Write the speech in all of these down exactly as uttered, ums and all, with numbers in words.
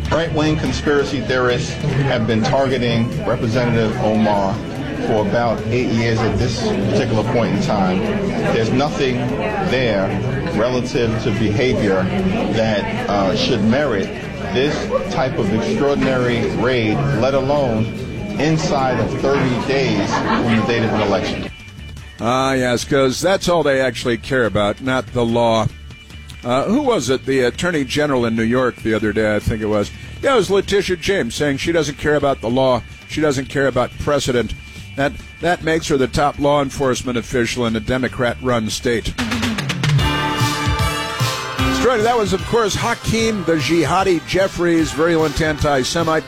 right-wing conspiracy theorists have been targeting Representative Omar for about eight years at this particular point in time. There's nothing there relative to behavior that uh, should merit this type of extraordinary raid, let alone inside of thirty days from the date of an election. Ah, uh, yes, because that's all they actually care about, not the law. Uh, who was it? The Attorney General in New York the other day, I think it was. Yeah, it was Letitia James saying she doesn't care about the law. She doesn't care about precedent. That, that makes her the top law enforcement official in a Democrat-run state. That was, of course, Hakeem the Jihadi Jeffries, virulent anti-Semite,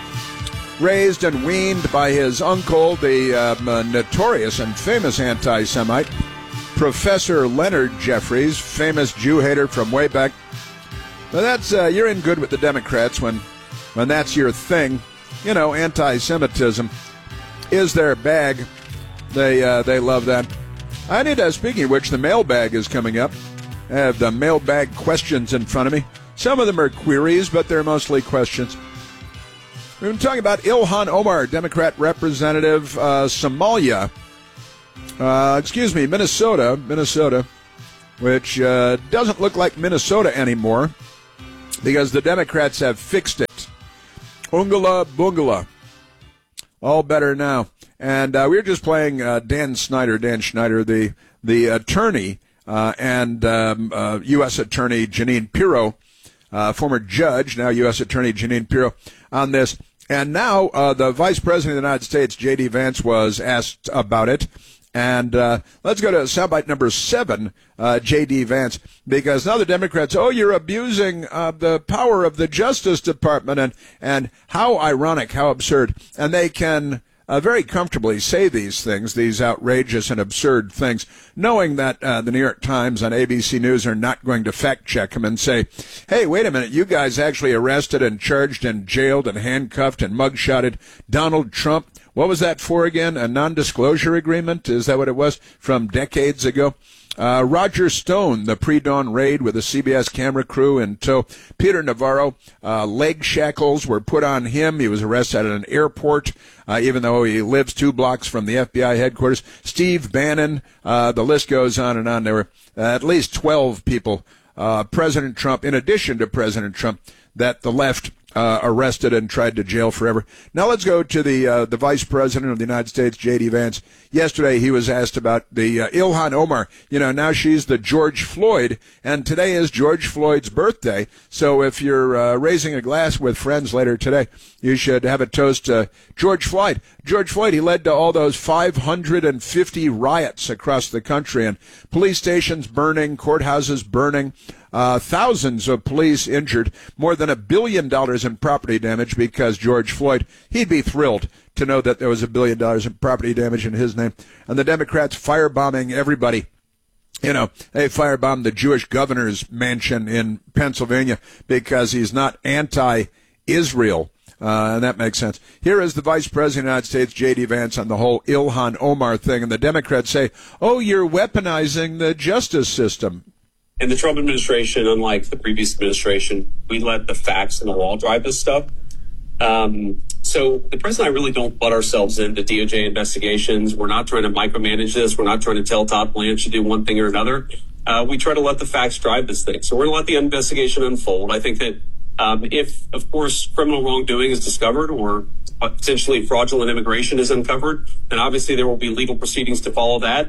raised and weaned by his uncle, the um, uh, notorious and famous anti-Semite, Professor Leonard Jeffries, famous Jew-hater from way back. But that's uh, you're in good with the Democrats when, when that's your thing. You know, anti-Semitism is their bag. They uh, they love that. I need to, speaking of which, the mailbag is coming up. I have the mailbag questions in front of me. Some of them are queries, but they're mostly questions. We've been talking about Ilhan Omar, Democrat representative, uh, Somalia. Uh, excuse me, Minnesota, Minnesota, which uh, doesn't look like Minnesota anymore because the Democrats have fixed it. Ungala Bungala. All better now. And uh, we were just playing uh, Dan Snyder, Dan Schneider, the, the attorney, Uh, and um, uh, U S. Attorney Jeanine Pirro, uh, former judge, now U S. Attorney Jeanine Pirro, on this. And now uh, the Vice President of the United States, J D. Vance, was asked about it. And uh, let's go to soundbite number seven, uh, J D. Vance, because now the Democrats, oh, you're abusing uh, the power of the Justice Department. And, and how ironic, how absurd. And they can Uh, very comfortably say these things, these outrageous and absurd things, knowing that uh, the New York Times and A B C News are not going to fact-check them and say, hey, wait a minute, you guys actually arrested and charged and jailed and handcuffed and mugshotted Donald Trump. What was that for again? A non-disclosure agreement? Is that what it was from decades ago? Uh, Roger Stone, the pre-dawn raid with a C B S camera crew in tow. Peter Navarro, uh, leg shackles were put on him. He was arrested at an airport, uh, even though he lives two blocks from the F B I headquarters. Steve Bannon, uh, the list goes on and on. There were uh, at least twelve people, uh, President Trump, in addition to President Trump, that the left Uh, arrested and tried to jail forever. Now let's go to the uh, the Vice President of the United States, J D. Vance. Yesterday he was asked about the uh, Ilhan Omar. You know, now she's the George Floyd, and today is George Floyd's birthday. So if you're uh, raising a glass with friends later today, you should have a toast to George Floyd. George Floyd, he led to all those five hundred fifty riots across the country, and police stations burning, courthouses burning, Uh, thousands of police injured, more than a billion dollars in property damage because George Floyd, he'd be thrilled to know that there was a billion dollars in property damage in his name. And the Democrats firebombing everybody. You know, they firebombed the Jewish governor's mansion in Pennsylvania because he's not anti-Israel. Uh, and that makes sense. Here is the Vice President of the United States, J D. Vance, on the whole Ilhan Omar thing. And the Democrats say, oh, you're weaponizing the justice system. In the Trump administration, unlike the previous administration, we let the facts and the law drive this stuff. Um, so the president and I really don't butt ourselves into D O J investigations. We're not trying to micromanage this. We're not trying to tell Todd Blanche to do one thing or another. Uh, we try to let the facts drive this thing. So we're going to let the investigation unfold. I think that um, if, of course, criminal wrongdoing is discovered or potentially fraudulent immigration is uncovered, then obviously there will be legal proceedings to follow that.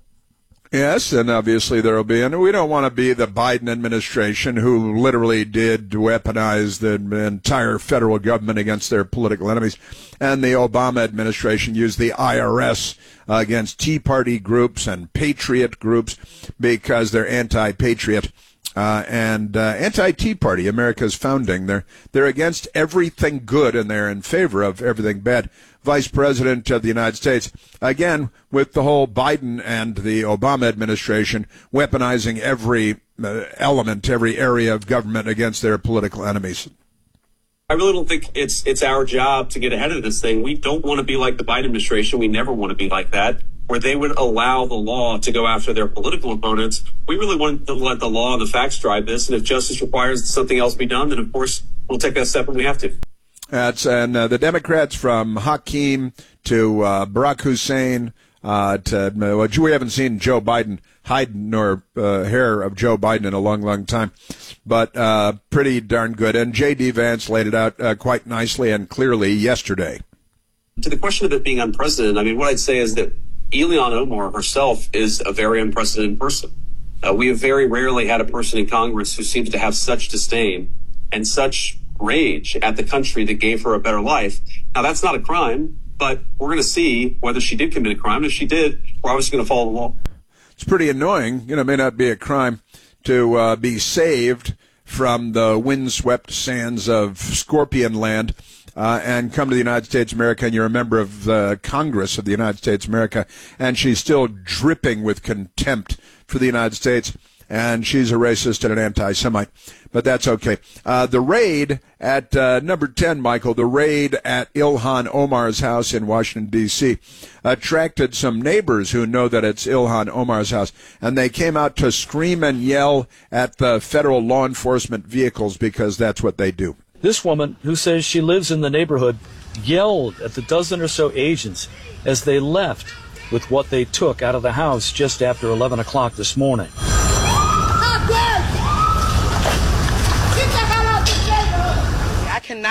Yes, and obviously there will be, and we don't want to be the Biden administration who literally did weaponize the entire federal government against their political enemies, and the Obama administration used the I R S against Tea Party groups and patriot groups because they're anti-patriot uh, and uh, anti-Tea Party, America's founding. They're, they're against everything good and they're in favor of everything bad. Vice President of the United States, again, with the whole Biden and the Obama administration weaponizing every uh, element, every area of government against their political enemies. I really don't think it's it's our job to get ahead of this thing. We don't want to be like the Biden administration. We never want to be like that. where they would allow the law to go after their political opponents. We really want to let the law and the facts drive this. And if justice requires that something else be done, then, of course, we'll take that step when we have to. That's and uh, the Democrats from Hakeem to uh, Barack Hussein uh, to well, we haven't seen Joe Biden hide nor uh, hair of Joe Biden in a long, long time, but uh, pretty darn good. And J D. Vance laid it out uh, quite nicely and clearly yesterday. To the question of it being unprecedented, I mean, what I'd say is that Ilhan Omar herself is a very unprecedented person. Uh, we have very rarely had a person in Congress who seems to have such disdain and such rage at the country that gave her a better life. Now, that's not a crime, but we're going to see whether she did commit a crime. If she did, we're obviously going to follow the law. It's pretty annoying. You know, it may not be a crime to uh, be saved from the windswept sands of Scorpion Land uh, and come to the United States of America, and you're a member of the Congress of the United States of America, and she's still dripping with contempt for the United States, and she's a racist and an anti-Semite. But that's okay. Uh, the raid at uh, number ten, Michael, the raid at Ilhan Omar's house in Washington, D C, attracted some neighbors who know that it's Ilhan Omar's house, and they came out to scream and yell at the federal law enforcement vehicles because that's what they do. This woman, who says she lives in the neighborhood, yelled at the dozen or so agents as they left with what they took out of the house just after eleven o'clock this morning.